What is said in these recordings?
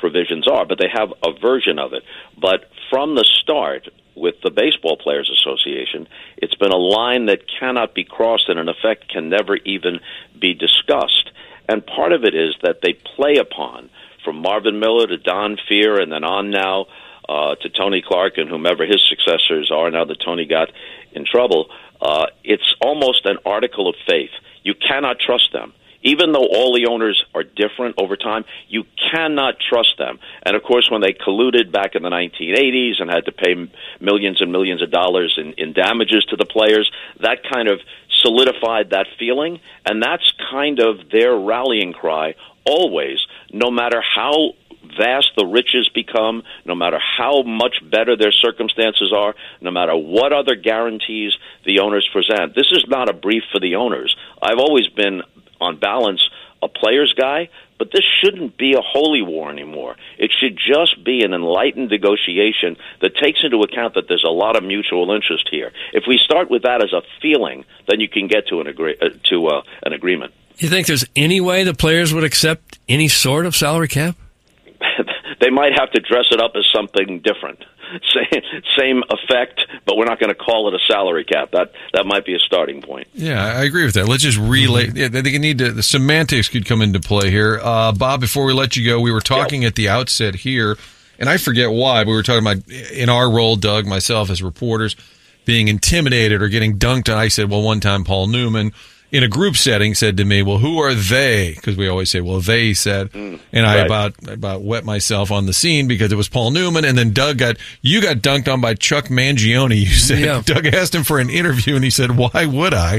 provisions are, but they have a version of it. But from the start, with the Baseball Players Association, it's been a line that cannot be crossed and, in effect, can never even be discussed. And part of it is that they play upon, from Marvin Miller to Don Fehr and then on now to Tony Clark and whomever his successors are now that Tony got in trouble, it's almost an article of faith. You cannot trust them. Even though all the owners are different over time, you cannot trust them. And, of course, when they colluded back in the 1980s and had to pay millions and millions of dollars in damages to the players, that kind of solidified that feeling. And that's kind of their rallying cry always, no matter how vast the riches become, no matter how much better their circumstances are, no matter what other guarantees the owners present. This is not a brief for the owners. I've always been, on balance, a player's guy, but this shouldn't be a holy war anymore. It should just be an enlightened negotiation that takes into account that there's a lot of mutual interest here. If we start with that as a feeling, then you can get to an agreement. You think there's any way the players would accept any sort of salary cap? They might have to dress it up as something different. Same effect, but we're not going to call it a salary cap. That might be a starting point. Yeah, I agree with that. Let's just relay. Yeah, they need to. The semantics could come into play here. Bob, before we let you go, we were talking at the outset here, and I forget why, but we were talking about, in our role, Doug, myself, as reporters, being intimidated or getting dunked on. I said, well, one time Paul Newman, in a group setting, said to me, well, who are they? Because we always say, well, they said. And I about wet myself on the scene because it was Paul Newman. And then you got dunked on by Chuck Mangione. You said, yeah. Doug asked him for an interview and he said, why would I?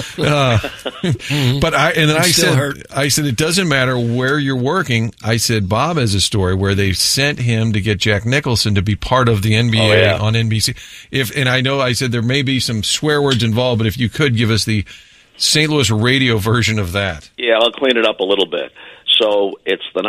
But I said, it doesn't matter where you're working. I said, Bob has a story where they sent him to get Jack Nicholson to be part of the NBA on NBC. And I said, there may be some swear words involved, but if you could give us the St. Louis radio version of that. Yeah, I'll clean it up a little bit. So it's the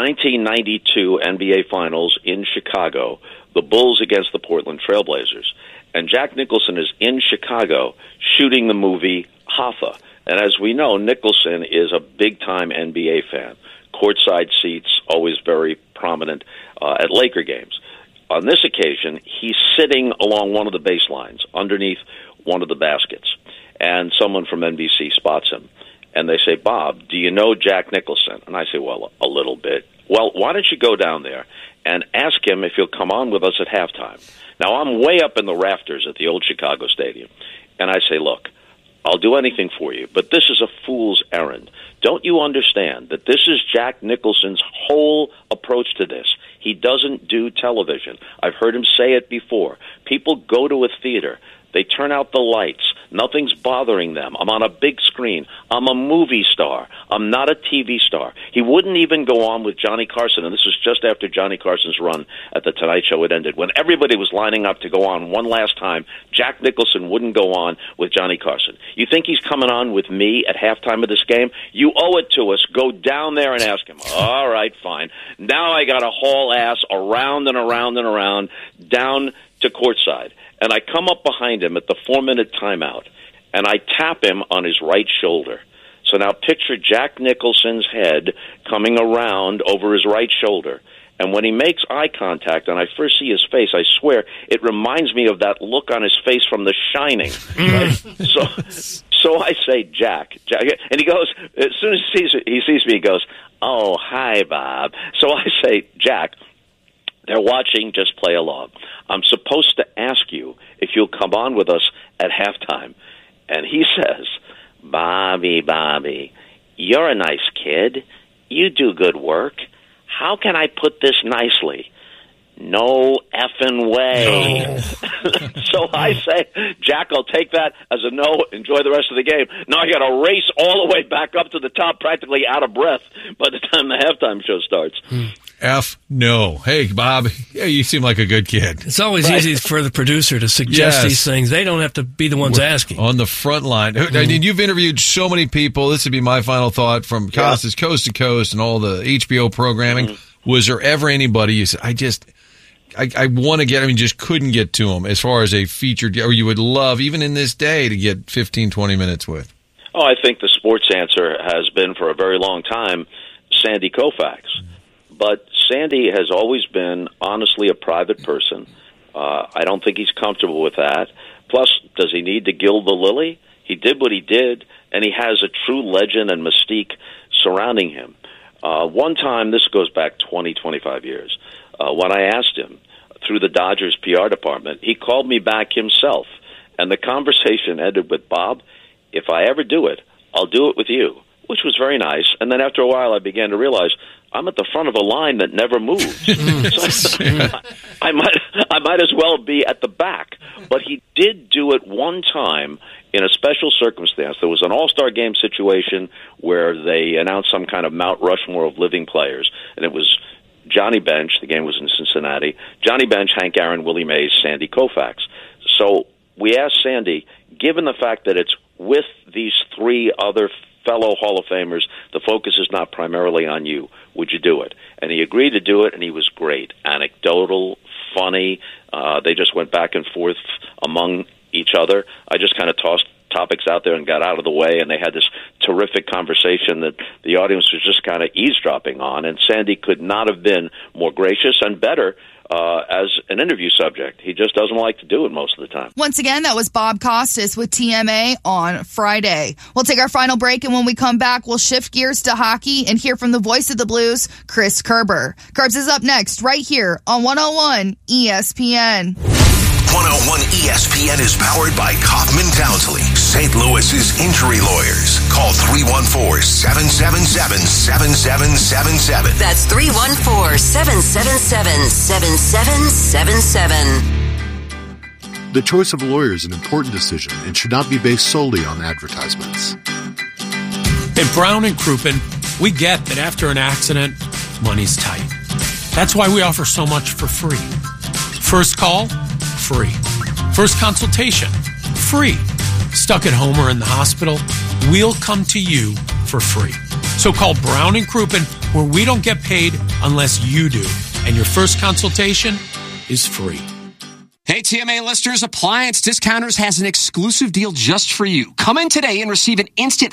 1992 NBA Finals in Chicago, the Bulls against the Portland Trailblazers. And Jack Nicholson is in Chicago shooting the movie Hoffa. And as we know, Nicholson is a big-time NBA fan. Courtside seats, always very prominent at Laker games. On this occasion, he's sitting along one of the baselines, underneath one of the baskets. And someone from NBC spots him. And they say, Bob, do you know Jack Nicholson? And I say, well, a little bit. Well, why don't you go down there and ask him if he'll come on with us at halftime? Now, I'm way up in the rafters at the old Chicago Stadium. And I say, look, I'll do anything for you, but this is a fool's errand. Don't you understand that this is Jack Nicholson's whole approach to this? He doesn't do television. I've heard him say it before. People go to a theater. They turn out the lights. Nothing's bothering them. I'm on a big screen. I'm a movie star. I'm not a TV star. He wouldn't even go on with Johnny Carson, and this was just after Johnny Carson's run at The Tonight Show had ended. When everybody was lining up to go on one last time, Jack Nicholson wouldn't go on with Johnny Carson. You think he's coming on with me at halftime of this game? You owe it to us. Go down there and ask him. All right, fine. Now I got to haul ass around and around and around down to courtside. And I come up behind him at the 4-minute timeout, and I tap him on his right shoulder. So now picture Jack Nicholson's head coming around over his right shoulder. And when he makes eye contact, and I first see his face, I swear, it reminds me of that look on his face from The Shining. Right? So I say, Jack, and he goes, as soon as he sees me, he goes, oh, hi, Bob. So I say, Jack, they're watching, just play along. I'm supposed to ask you if you'll come on with us at halftime. And he says, Bobby, you're a nice kid. You do good work. How can I put this nicely? No effing way. No. So I say, Jack, I'll take that as a no. Enjoy the rest of the game. Now I got to race all the way back up to the top, practically out of breath by the time the halftime show starts. No. Hey, Bob, yeah, you seem like a good kid. It's always easy for the producer to suggest these things. They don't have to be the ones asking. On the front line. I mean, you've interviewed so many people. This would be my final thought from Costas Coast to Coast and all the HBO programming. Was there ever anybody you said, I want to get, just couldn't get to him as far as a featured, or you would love, even in this day, to get 15, 20 minutes with? Oh, I think the sports answer has been for a very long time Sandy Koufax. But Sandy has always been, honestly, a private person. I don't think he's comfortable with that. Plus, does he need to gild the lily? He did what he did, and he has a true legend and mystique surrounding him. One time, this goes back 20, 25 years, when I asked him through the Dodgers PR department, he called me back himself, and the conversation ended with, Bob, if I ever do it, I'll do it with you, which was very nice. And then after a while, I began to realize I'm at the front of a line that never moves. So I might as well be at the back. But he did do it one time in a special circumstance. There was an all-star game situation where they announced some kind of Mount Rushmore of living players, and it was Johnny Bench. The game was in Cincinnati. Johnny Bench, Hank Aaron, Willie Mays, Sandy Koufax. So we asked Sandy, given the fact that it's with these three other fellow Hall of Famers, the focus is not primarily on you. Would you do it? And he agreed to do it, and he was great. Anecdotal, funny. They just went back and forth among each other. I just kind of tossed topics out there and got out of the way, and they had this terrific conversation that the audience was just kind of eavesdropping on, and Sandy could not have been more gracious and better as an interview subject. He just doesn't like to do it most of the time. Once again, that was Bob Costas with TMA on Friday. We'll take our final break, and when we come back, we'll shift gears to hockey and hear from the voice of the Blues, Chris Kerber. Kerbs is up next right here on 101 ESPN. 101 ESPN is powered by Kaufman Townsley, St. Louis's injury lawyers. Call 314-777-7777. That's 314-777-7777. The choice of a lawyer is an important decision and should not be based solely on advertisements. At Brown & Crouppen, we get that after an accident, money's tight. That's why we offer so much for free. First call, free. First consultation, free. Stuck at home or in the hospital, we'll come to you for free. So call Brown & Crouppen, where we don't get paid unless you do. And your first consultation is free. Hey, TMA listeners, Appliance Discounters has an exclusive deal just for you. Come in today and receive an instant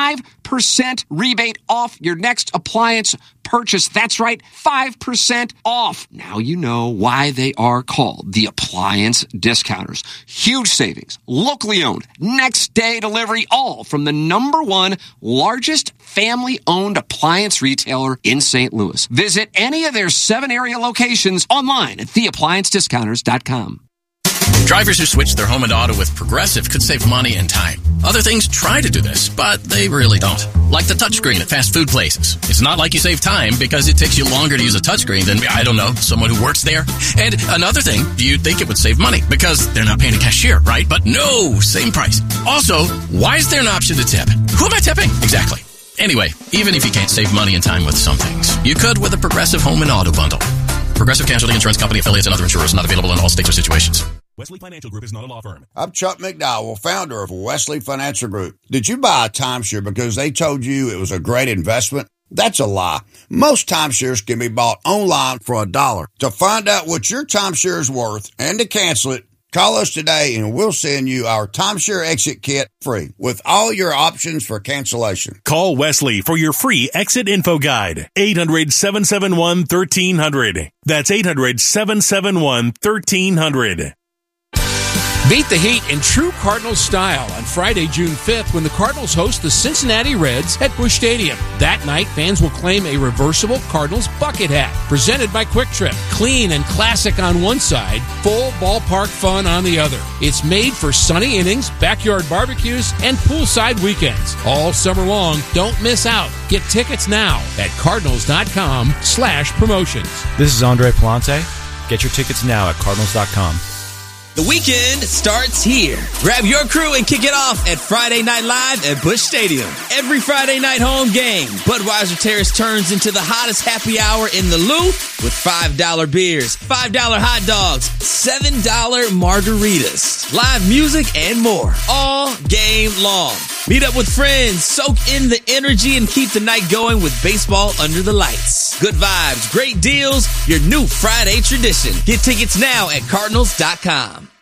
5% rebate off your next appliance purchase. That's right, 5% off. Now you know why they are called the Appliance Discounters. Huge savings, locally owned, next day delivery, all from the #1 largest family-owned appliance retailer in St. Louis. Visit any of their 7 area locations online at theappliancediscounters.com. Drivers who switch their home and auto with Progressive could save money and time. Other things try to do this, but they really don't. Like the touchscreen at fast food places. It's not like you save time because it takes you longer to use a touchscreen than, I don't know, someone who works there. And another thing, you'd think it would save money because they're not paying a cashier, right? But no, same price. Also, why is there an option to tip? Who am I tipping? Exactly. Anyway, even if you can't save money and time with some things, you could with a Progressive home and auto bundle. Progressive Casualty Insurance Company, affiliates, and other insurers not available in all states or situations. Wesley Financial Group is not a law firm. I'm Chuck McDowell, founder of Wesley Financial Group. Did you buy a timeshare because they told you it was a great investment? That's a lie. Most timeshares can be bought online for $1. To find out what your timeshare is worth and to cancel it, call us today and we'll send you our timeshare exit kit free with all your options for cancellation. Call Wesley for your free exit info guide. 800-771-1300. That's 800-771-1300. Beat the heat in true Cardinals style on Friday, June 5th, when the Cardinals host the Cincinnati Reds at Busch Stadium. That night, fans will claim a reversible Cardinals bucket hat, presented by Quick Trip. Clean and classic on one side, full ballpark fun on the other. It's made for sunny innings, backyard barbecues, and poolside weekends. All summer long, don't miss out. Get tickets now at cardinals.com/promotions. This is Andre Palante. Get your tickets now at cardinals.com. The weekend starts here. Grab your crew and kick it off at Friday Night Live at Busch Stadium. Every Friday night home game, Budweiser Terrace turns into the hottest happy hour in the Lou with $5 beers, $5 hot dogs, $7 margaritas, live music, and more all game long. Meet up with friends, soak in the energy, and keep the night going with baseball under the lights. Good vibes, great deals, your new Friday tradition. Get tickets now at cardinals.com.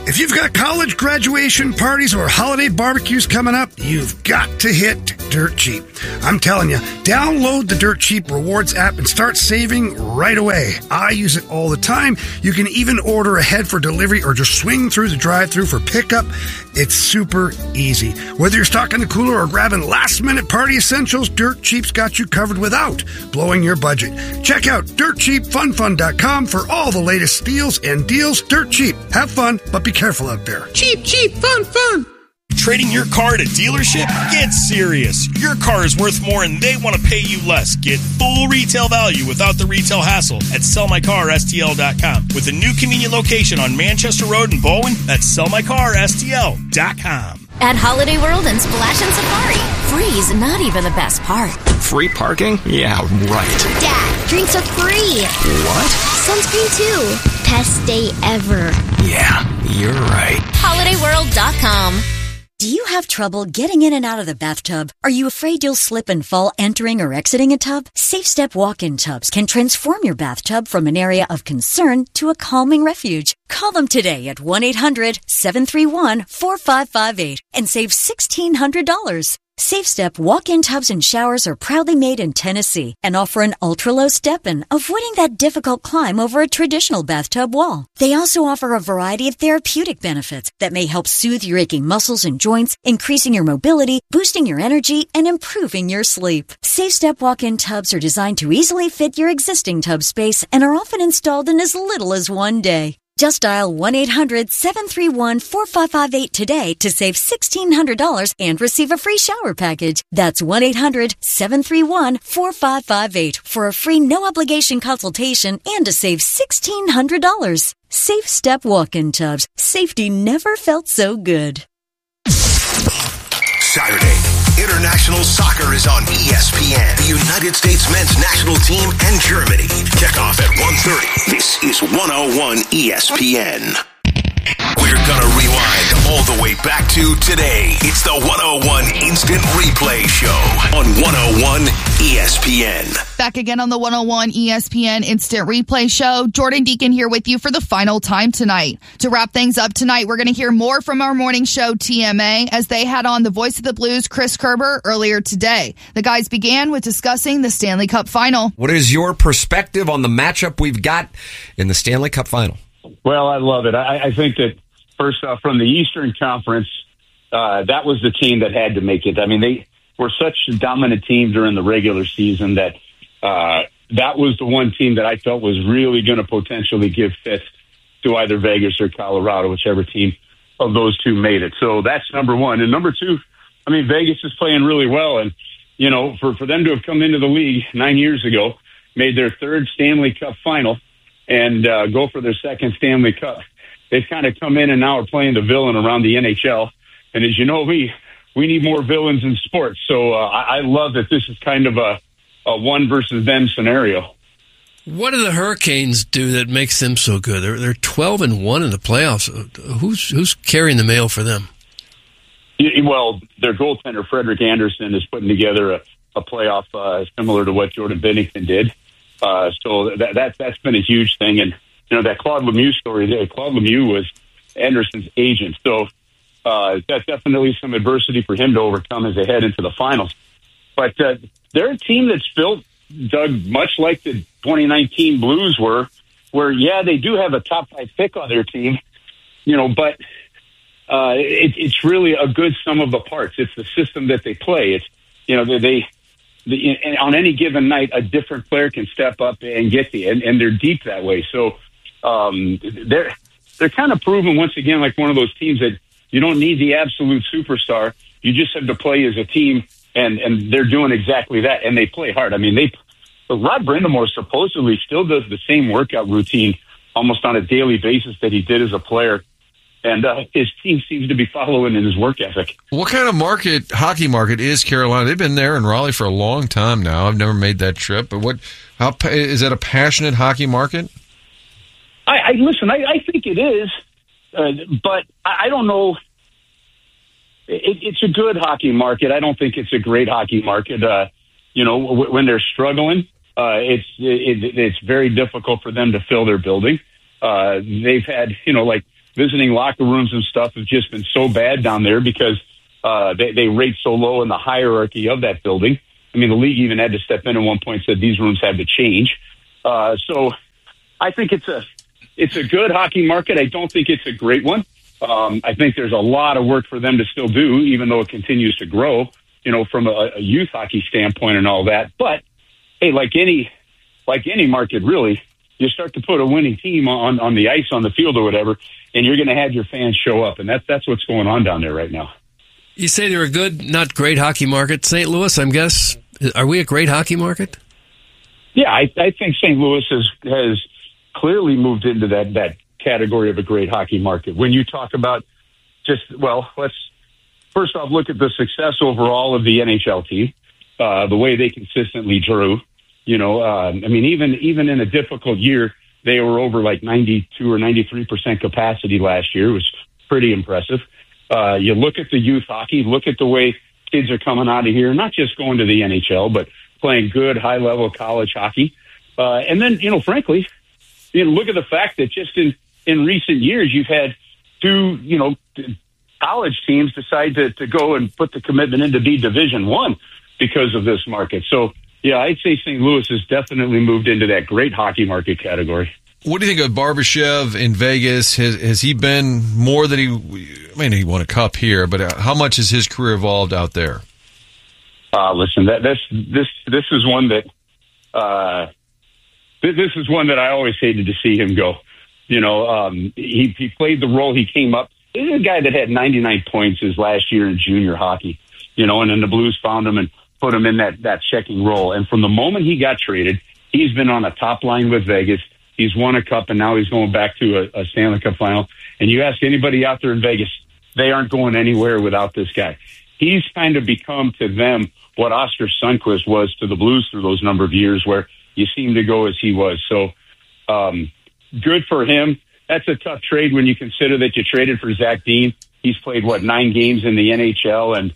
If you've got college graduation parties or holiday barbecues coming up, you've got to hit Dirt Cheap. I'm telling you, download the Dirt Cheap Rewards app and start saving right away. I use it all the time. You can even order ahead for delivery or just swing through the drive-thru for pickup. It's super easy. Whether you're stocking the cooler or grabbing last-minute party essentials, Dirt Cheap's got you covered without blowing your budget. Check out DirtCheapFunFun.com for all the latest deals and deals. Dirt Cheap. Have fun, but be careful out there. Cheap, cheap, fun, fun. Trading your car at a dealership? Get serious. Your car is worth more and they want to pay you less. Get full retail value without the retail hassle at sellmycarstl.com. With a new convenient location on Manchester Road in Bowen, that's sellmycarstl.com. At Holiday World and Splash and Safari, free is not even the best part. Free parking? Yeah, right. Dad, drinks are free. What? Sunscreen too. Best day ever. Yeah, you're right. HolidayWorld.com. Do you have trouble getting in and out of the bathtub? Are you afraid you'll slip and fall entering or exiting a tub? Safe Step walk-in tubs can transform your bathtub from an area of concern to a calming refuge. Call them today at 1-800-731-4558 and save $1,600. Safe Step walk-in tubs and showers are proudly made in Tennessee and offer an ultra-low step-in, avoiding that difficult climb over a traditional bathtub wall. They also offer a variety of therapeutic benefits that may help soothe your aching muscles and joints, increasing your mobility, boosting your energy, and improving your sleep. Safe Step walk-in tubs are designed to easily fit your existing tub space and are often installed in as little as one day. Just dial 1-800-731-4558 today to save $1,600 and receive a free shower package. That's 1-800-731-4558 for a free no-obligation consultation and to save $1,600. Safe Step walk-in tubs. Safety never felt so good. Saturday, international soccer is on ESPN. The United States men's national team and Germany. Kickoff at 1:30. This is 101 ESPN. We're gonna rewind all the way back to today. It's the 101 Instant Replay Show on 101 ESPN. Back again on the 101 ESPN Instant Replay Show. Jordan Deacon here with you for the final time tonight. To wrap things up tonight, we're going to hear more from our morning show TMA as they had on the Voice of the Blues, Chris Kerber, earlier today. The guys began with discussing the Stanley Cup Final. What is your perspective on the matchup we've got in the Stanley Cup Final? Well, I love it. I think that, first off, from the Eastern Conference, that was the team that had to make it. I mean, they were such a dominant team during the regular season that that was the one team that I felt was really going to potentially give fits to either Vegas or Colorado, whichever team of those two made it. So that's number one. And number two, I mean, Vegas is playing really well. And, you know, for them to have come into the league 9 years ago, made their third Stanley Cup final, and go for their second Stanley Cup. They've kind of come in and now are playing the villain around the NHL. And as you know, we need more villains in sports. So I love that this is kind of a one versus them scenario. What do the Hurricanes do that makes them so good? They're 12-1 in the playoffs. Who's carrying the mail for them? Well, their goaltender, Frederik Andersen, is putting together a playoff similar to what Jordan Binnington did. So that's been a huge thing. And, you know, that Claude Lemieux story there, Claude Lemieux was Anderson's agent. So that's definitely some adversity for him to overcome as they head into the finals. But they're a team that's built, Doug, much like the 2019 Blues were, where, yeah, they do have a top 5 pick on their team, you know, but it's really a good sum of the parts. It's the system that they play. It's, you know, on any given night, a different player can step up and get the, and they're deep that way. So they're kind of proven once again like one of those teams that you don't need the absolute superstar. You just have to play as a team, and they're doing exactly that, and they play hard. I mean, Rod Brind'Amour supposedly still does the same workout routine almost on a daily basis that he did as a player. And his team seems to be following in his work ethic. What kind of hockey market is Carolina? They've been there in Raleigh for a long time now. I've never made that trip. But how is that a passionate hockey market? Listen, I think it is, but I don't know. It's a good hockey market. I don't think it's a great hockey market. You know, when they're struggling, it's very difficult for them to fill their building. They've had, you know, like visiting locker rooms and stuff have just been so bad down there because they rate so low in the hierarchy of that building. I mean, the league even had to step in at one point and said these rooms had to change. So I think it's a good hockey market. I don't think it's a great one. I think there's a lot of work for them to still do, even though it continues to grow, from a youth hockey standpoint and all that. But hey, like any market, really, you start to put a winning team on the ice, on the field or whatever, and you're going to have your fans show up. And that's what's going on down there right now. You say they're a good, not great hockey market. St. Louis, I guess, are we a great hockey market? Yeah, I think St. Louis has clearly moved into that category of a great hockey market. When you talk about let's first off look at the success overall of the NHL team, the way they consistently drew. I mean, even in a difficult year, they were over like 92 or 93% capacity last year. It was pretty impressive. You look at the youth hockey, look at the way kids are coming out of here, not just going to the NHL, but playing good, high-level college hockey. And then, frankly, look at the fact that just in recent years, you've had two, college teams decide to go and put the commitment in to be Division I because of this market. So, yeah, I'd say St. Louis has definitely moved into that great hockey market category. What do you think of Barbashev in Vegas? Has he been more than he won a cup here, but how much has his career evolved out there? Listen, this is one that this is one that I always hated to see him go. He played the role. He came up. This is a guy that had 99 points his last year in junior hockey. And then the Blues found him and put him in that checking role. And from the moment he got traded, he's been on a top line with Vegas. He's won a cup, and now he's going back to a Stanley Cup final. And you ask anybody out there in Vegas, they aren't going anywhere without this guy. He's kind of become to them what Oscar Sundqvist was to the Blues through those number of years where you seem to go as he was. So good for him. That's a tough trade when you consider that you traded for Zach Dean. He's played, 9 games in the NHL. And,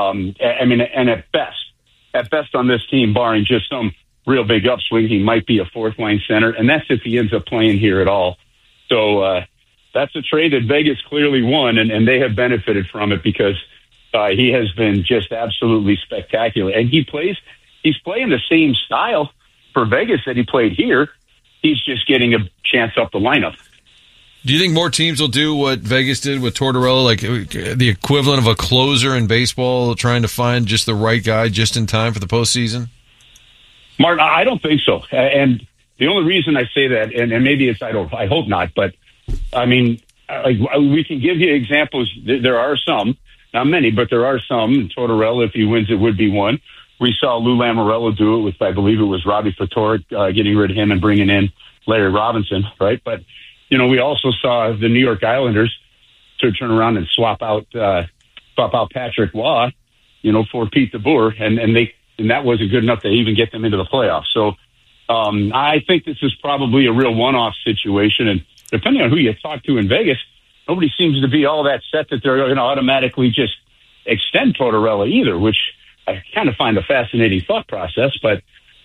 and at best on this team, barring just some real big upswing, he might be a fourth-line center. And that's if he ends up playing here at all. So that's a trade that Vegas clearly won, and they have benefited from it because he has been just absolutely spectacular. And he's playing the same style for Vegas that he played here. He's just getting a chance up the lineup. Do you think more teams will do what Vegas did with Tortorella, like the equivalent of a closer in baseball, trying to find just the right guy just in time for the postseason? Martin, I don't think so. And the only reason I say that, and maybe it's I hope not, but I mean, we can give you examples. There are some, not many, but there are some. Tortorella, if he wins, it would be one. We saw Lou Lamoriello do it with, I believe it was Robbie Fatorik, getting rid of him and bringing in Larry Robinson, right? But we also saw the New York Islanders to turn around and swap out Patrick Waugh, for Pete DeBoer, and that wasn't good enough to even get them into the playoffs. So I think this is probably a real one-off situation, and depending on who you talk to in Vegas, nobody seems to be all that set that they're going to automatically just extend Tortorella either, which I kind of find a fascinating thought process. But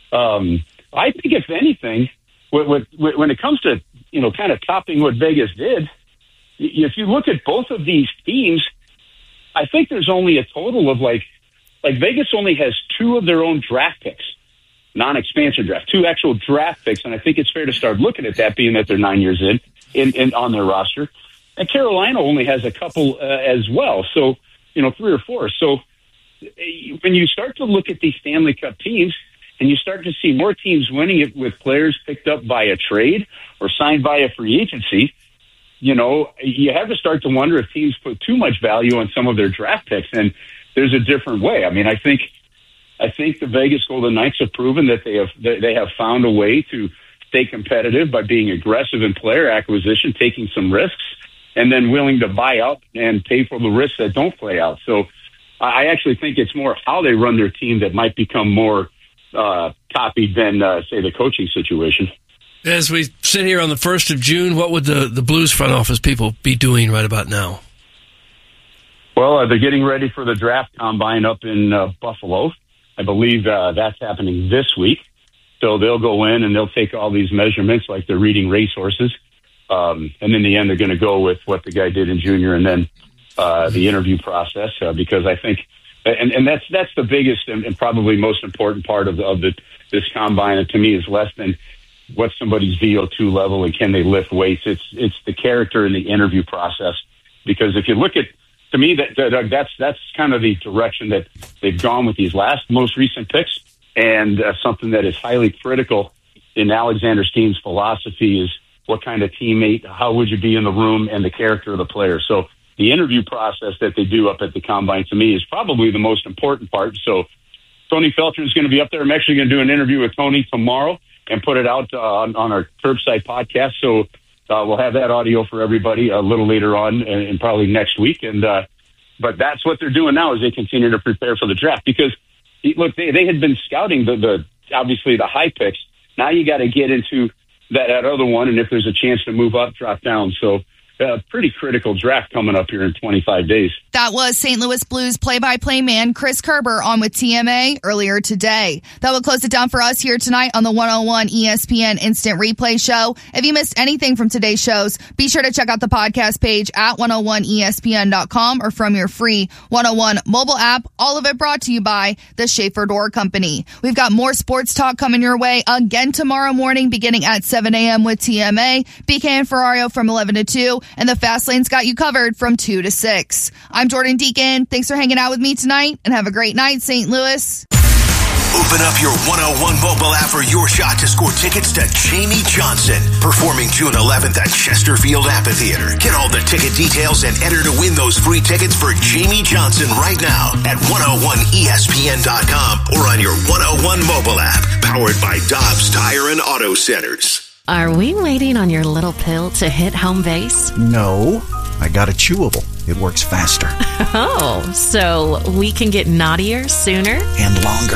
I think if anything, when it comes to kind of topping what Vegas did, if you look at both of these teams, I think there's only a total of like Vegas only has 2 of their own draft picks, non-expansion draft, 2 actual draft picks, and I think it's fair to start looking at that, being that they're 9 years in on their roster. And Carolina only has a couple as well, so 3 or 4. So when you start to look at these Stanley Cup teams, and you start to see more teams winning it with players picked up by a trade or signed by a free agency, you have to start to wonder if teams put too much value on some of their draft picks. And there's a different way. I mean, I think the Vegas Golden Knights have proven that they have found a way to stay competitive by being aggressive in player acquisition, taking some risks, and then willing to buy out and pay for the risks that don't play out. So I actually think it's more how they run their team that might become more copied than, say, the coaching situation. As we sit here on the 1st of June, what would the Blues front office people be doing right about now? Well, they're getting ready for the draft combine up in Buffalo. I believe that's happening this week. So they'll go in and they'll take all these measurements like they're reading racehorses. And in the end, they're going to go with what the guy did in junior and then the interview process, because I think, and that's the biggest and probably most important part of this combine. And to me, is less than what's somebody's VO2 level and can they lift weights. It's the character in the interview process. Because if you look at, to me, that's kind of the direction that they've gone with these most recent picks, and something that is highly critical in Alexander Steen's philosophy is what kind of teammate, how would you be in the room, and the character of the player. So the interview process that they do up at the combine, to me, is probably the most important part. So Tony Felton is going to be up there. I'm actually going to do an interview with Tony tomorrow and put it out on our Curbside podcast. So we'll have that audio for everybody a little later on and probably next week. And but that's what they're doing now, is they continue to prepare for the draft. Because, look, they had been scouting obviously the high picks. Now you got to get into that other one, and if there's a chance to move up, drop down. So pretty critical draft coming up here in 25 days. That was St. Louis Blues play-by-play man Chris Kerber on with TMA earlier today. That will close it down for us here tonight on the 101 ESPN Instant Replay Show. If you missed anything from today's shows, be sure to check out the podcast page at 101ESPN.com or from your free 101 mobile app. All of it brought to you by the Schaefer Door Company. We've got more sports talk coming your way again tomorrow morning beginning at 7 a.m. with TMA. BK and Ferrario from 11 to 2. And the Fast Lane's got you covered from 2 to 6. I'm Jordan Deacon. Thanks for hanging out with me tonight, and have a great night, St. Louis. Open up your 101 mobile app for your shot to score tickets to Jamie Johnson, performing June 11th at Chesterfield Amphitheater. Get all the ticket details and enter to win those free tickets for Jamie Johnson right now at 101ESPN.com or on your 101 mobile app, powered by Dobbs Tire and Auto Centers. Are we waiting on your little pill to hit home base? No, I got a chewable. It works faster. Oh, so we can get naughtier sooner? And longer.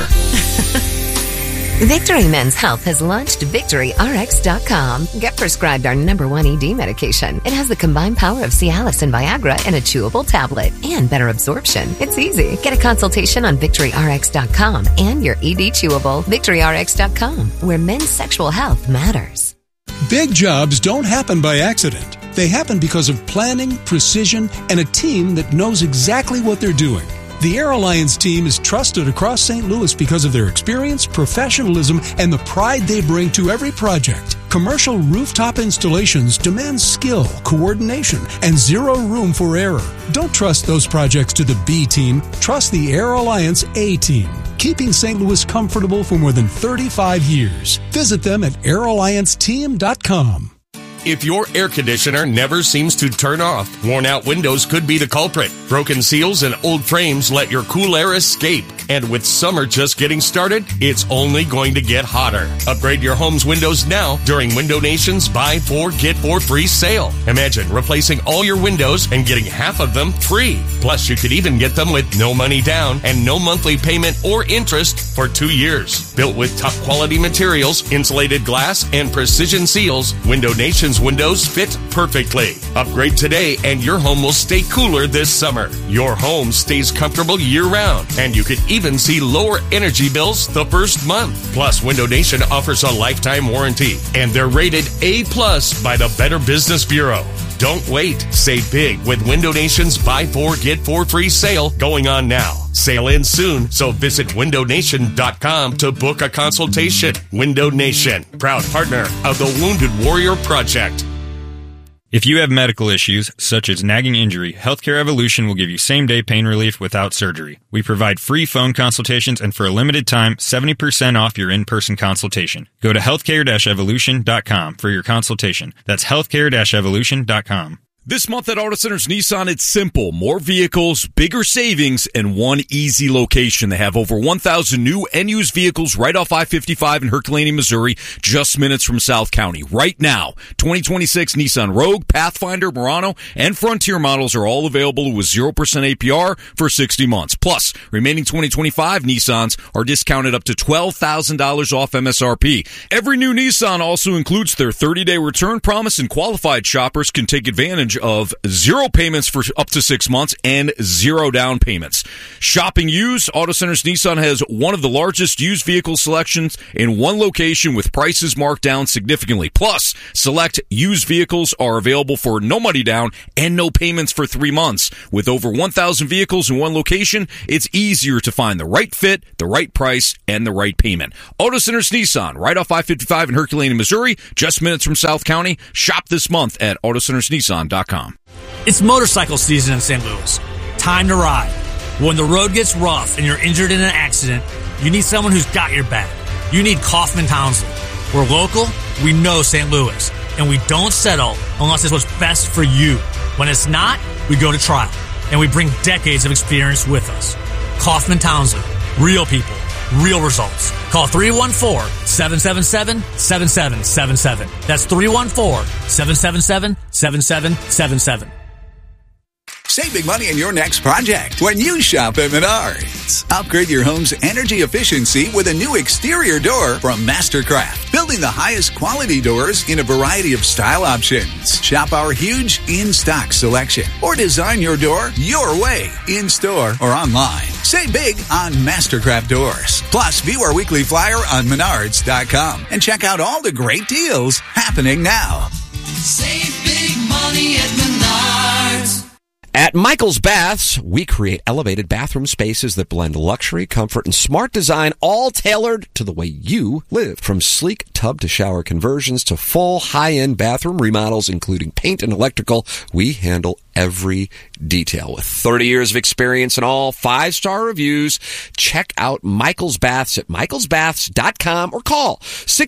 Victory Men's Health has launched VictoryRx.com. Get prescribed our #1 ED medication. It has the combined power of Cialis and Viagra in a chewable tablet and better absorption. It's easy. Get a consultation on VictoryRx.com and your ED chewable. VictoryRx.com, where men's sexual health matters. Big jobs don't happen by accident. They happen because of planning, precision, and a team that knows exactly what they're doing. The Air Alliance team is trusted across St. Louis because of their experience, professionalism, and the pride they bring to every project. Commercial rooftop installations demand skill, coordination, and zero room for error. Don't trust those projects to the B team. Trust the Air Alliance A team, keeping St. Louis comfortable for more than 35 years. Visit them at airallianceteam.com. If your air conditioner never seems to turn off, worn-out windows could be the culprit. Broken seals and old frames let your cool air escape. And with summer just getting started, it's only going to get hotter. Upgrade your home's windows now during Window Nation's Buy 4, Get 4 free sale. Imagine replacing all your windows and getting half of them free. Plus, you could even get them with no money down and no monthly payment or interest for 2 years. Built with top quality materials, insulated glass, and precision seals, Window Nation's windows fit perfectly. Upgrade today and your home will stay cooler this summer. Your home stays comfortable year-round, and you could even see lower energy bills the first month. Plus, Window Nation offers a lifetime warranty, and they're rated A+ by the Better Business Bureau. Don't wait. Save big with Window Nation's Buy 4, Get 4 free sale going on now. Sale ends soon, so visit windownation.com to book a consultation. Window Nation, proud partner of the Wounded Warrior Project. If you have medical issues, such as nagging injury, Healthcare Evolution will give you same-day pain relief without surgery. We provide free phone consultations, and for a limited time, 70% off your in-person consultation. Go to healthcare-evolution.com for your consultation. That's healthcare-evolution.com. This month at Auto Centers Nissan, it's simple. More vehicles, bigger savings, and one easy location. They have over 1,000 new and used vehicles right off I-55 in Herculaneum, Missouri, just minutes from South County. Right now, 2026 Nissan Rogue, Pathfinder, Murano, and Frontier models are all available with 0% APR for 60 months. Plus, remaining 2025 Nissans are discounted up to $12,000 off MSRP. Every new Nissan also includes their 30-day return promise, and qualified shoppers can take advantage advantage of 0 payments for up to 6 months and 0 down payments. Shopping used, Auto Centers Nissan has one of the largest used vehicle selections in one location with prices marked down significantly. Plus, select used vehicles are available for no money down and no payments for 3 months. With over 1,000 vehicles in one location, it's easier to find the right fit, the right price, and the right payment. Auto Centers Nissan, right off I-55 in Herculaneum, Missouri, just minutes from South County. Shop this month at AutoCentersNissan.com. It's motorcycle season in St. Louis. Time to ride. When the road gets rough and you're injured in an accident, you need someone who's got your back. You need Kaufman Townsley. We're local, we know St. Louis, and we don't settle unless it's what's best for you. When it's not, we go to trial, and we bring decades of experience with us. Kaufman Townsley. Real people. Real results. Call 314-777-7777. That's 314-777-7777. Save big money in your next project when you shop at Menards. Upgrade your home's energy efficiency with a new exterior door from Mastercraft, building the highest quality doors in a variety of style options. Shop our huge in-stock selection or design your door your way, in-store or online. Save big on Mastercraft doors. Plus, view our weekly flyer on Menards.com and check out all the great deals happening now. Save big money at Menards. At Michael's Baths, we create elevated bathroom spaces that blend luxury, comfort, and smart design, all tailored to the way you live. From sleek tub to shower conversions to full high-end bathroom remodels, including paint and electrical, we handle every detail. With 30 years of experience and all 5-star reviews, check out Michael's Baths at michaelsbaths.com or call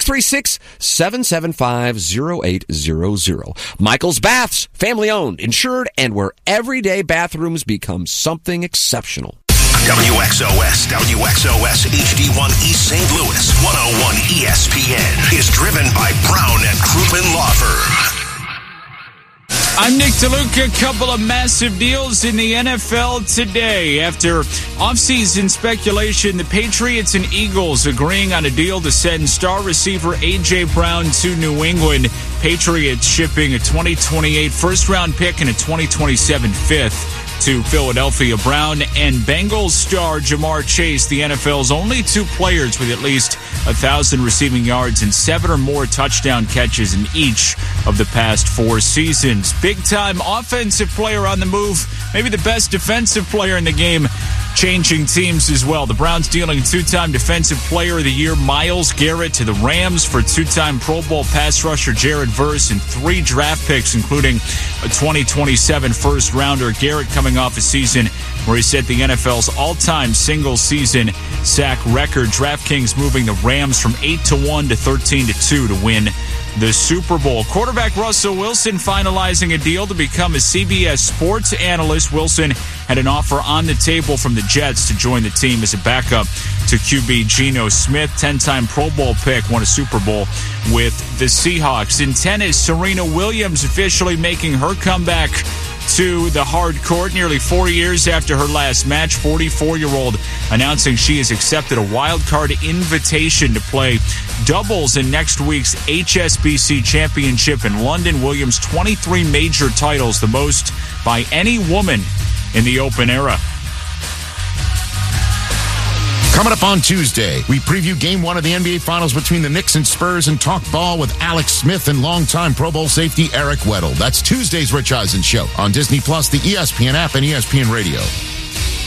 636-775-0800. Michael's Baths, family owned, insured, and where everyday bathrooms become something exceptional. WXOS HD1 East St. Louis 101 ESPN is driven by Brown and Crouppen Law Firm. I'm Nick DeLuca. A couple of massive deals in the NFL today. After offseason speculation, the Patriots and Eagles agreeing on a deal to send star receiver A.J. Brown to New England. Patriots shipping a 2028 first-round pick and a 2027 fifth to Philadelphia. Brown and Bengals star Jamar Chase, the NFL's only 2 players with at least 1,000 receiving yards and 7 or more touchdown catches in each of the past 4 seasons. Big-time offensive player on the move, maybe the best defensive player in the game, changing teams as well. The Browns dealing 2-time Defensive Player of the Year Myles Garrett to the Rams for 2-time Pro Bowl pass rusher Jared Verse and 3 draft picks, including a 2027 first-rounder. Garrett coming off a season where he set the NFL's all-time single-season sack record. DraftKings moving the Rams from 8-1 to 13-2 to win the Super Bowl. Quarterback Russell Wilson finalizing a deal to become a CBS sports analyst. Wilson had an offer on the table from the Jets to join the team as a backup to QB Geno Smith. 10-time Pro Bowl pick, won a Super Bowl with the Seahawks. In tennis, Serena Williams officially making her comeback to the hard court nearly 4 years after her last match. 44-year-old announcing she has accepted a wild card invitation to play doubles in next week's HSBC Championship in London. Williams 23 major titles, the most by any woman in the Open era. Coming up on Tuesday, we preview Game 1 of the NBA Finals between the Knicks and Spurs and talk ball with Alex Smith and longtime Pro Bowl safety Eric Weddle. That's Tuesday's Rich Eisen Show on Disney Plus, the ESPN app, and ESPN Radio.